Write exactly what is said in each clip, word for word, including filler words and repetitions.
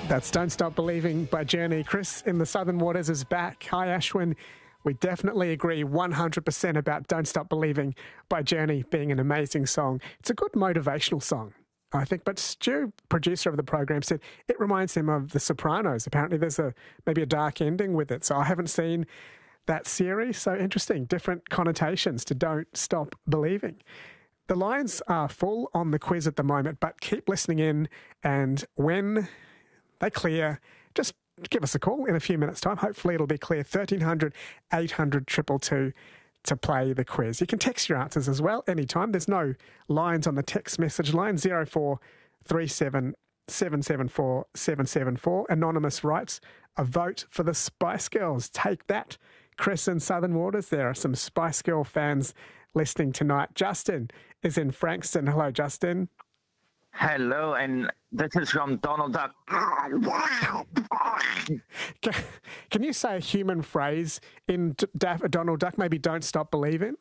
That's Don't Stop Believing by Journey. Chris in the Southern Waters is back. Hi, Ashwin. We definitely agree one hundred percent about Don't Stop Believing by Journey being an amazing song. It's a good motivational song, I think. But Stu, producer of the program, said it reminds him of The Sopranos. Apparently there's a maybe a dark ending with it. So I haven't seen that series. So interesting. Different connotations to Don't Stop Believing. The lines are full on the quiz at the moment, but keep listening in, and when they clear, just give us a call in a few minutes' time. Hopefully it'll be clear. thirteen hundred, eight hundred, two two two to play the quiz. You can text your answers as well anytime. There's no lines on the text message line. zero four three seven, seven seven four, seven seven four. Anonymous writes, a vote for the Spice Girls. Take that, Chris in Southern Waters. There are some Spice Girl fans listening tonight. Justin is in Frankston. Hello, Justin. Hello, and this is from Donald Duck. Can, can you say a human phrase in D- Daff- Donald Duck? Maybe Don't Stop Believing?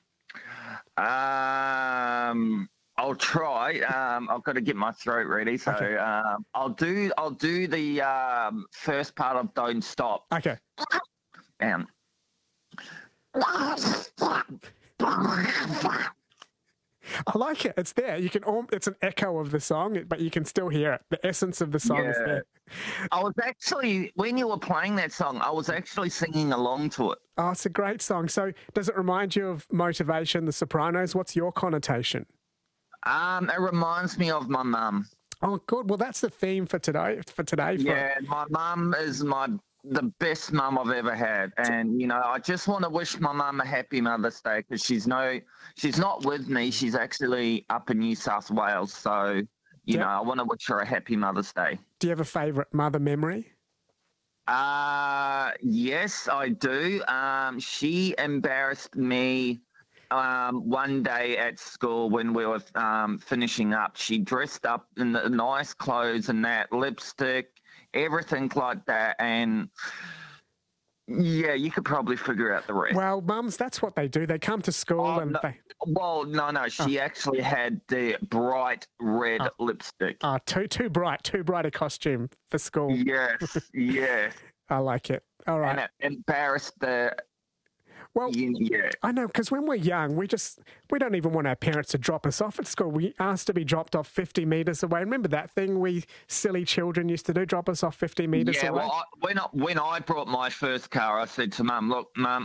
Um, I'll try. Um, I've got to get my throat ready, so Okay. um, I'll do. I'll do the um, first part of Don't Stop. Okay. Um, I like it. It's there. You can. al- It's an echo of the song, but you can still hear it. The essence of the song is Yeah. there. I was actually, when you were playing that song, I was actually singing along to it. Oh, it's a great song. So does it remind you of Motivation, The Sopranos? What's your connotation? Um, it reminds me of my mum. Oh, good. Well, that's the theme for today. For today. For, Yeah, my mum is my the best mum I've ever had, and you know, I just want to wish my mum a happy Mother's Day because she's no, she's not with me. She's actually up in New South Wales, so you Yep. know, I want to wish her a happy Mother's Day. Do you have a favourite mother memory? Uh yes, I do. Um, she embarrassed me. Um, one day at school when we were um, finishing up, she dressed up in the nice clothes and that lipstick, everything like that, and yeah, you could probably figure out the rest. Well, mums, that's what they do. They come to school Oh, and no, they well, no, no, she actually had the bright red lipstick. are too too bright, too bright a costume for school. Yes, yes, I like it. All right. and it embarrassed the. Well, Yeah, I know, because when we're young, we just, we don't even want our parents to drop us off at school. We asked to be dropped off fifty metres away. Remember that thing we silly children used to do, drop us off fifty metres yeah. away? Well, I, when I, when I brought my first car, I said to Mum, "Look, Mum,